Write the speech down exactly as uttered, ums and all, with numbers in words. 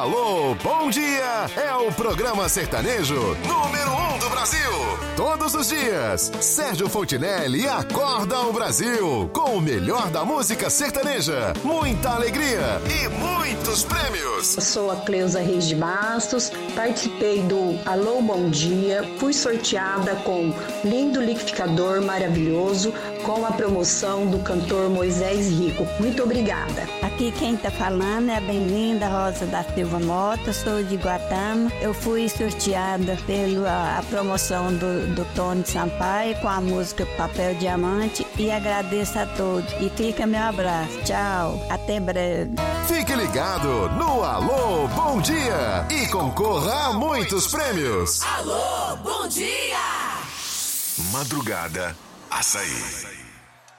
Alô, bom dia! É o programa sertanejo número um do Brasil. Todos os dias, Sérgio Fontinelli acorda o Brasil com o melhor da música sertaneja, muita alegria e muitos prêmios. Eu sou a Cleusa Reis de Bastos, participei do Alô, bom dia, fui sorteada com lindo liquidificador maravilhoso com a promoção do cantor Moisés Rico. Muito obrigada. Aqui quem está falando é a bem-vinda Rosa da Silva Mota, sou de Guatama. Eu fui sorteada pela a promoção do, do Tony Sampaio com a música Papel Diamante e agradeço a todos. E fica meu abraço. Tchau. Até breve. Fique ligado no Alô, bom dia e concorra a muitos prêmios. Alô, bom dia! Madrugada Açaí.